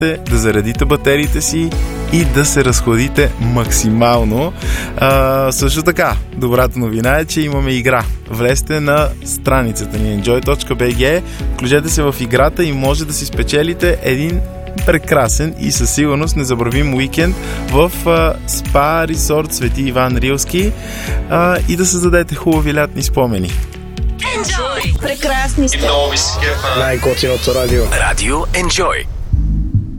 да заредите батериите си и да се разходите максимално. Също така, добрата новина е, че имаме игра. Влезте на страницата ни enjoy.bg, включете се в играта и може да си спечелите един прекрасен и със сигурност незабравим уикенд в спа ресорт Свети Иван Рилски и да създадете хубави лятни спомени. Прекрасни сте! Най-готиното радио. Радио Enjoy.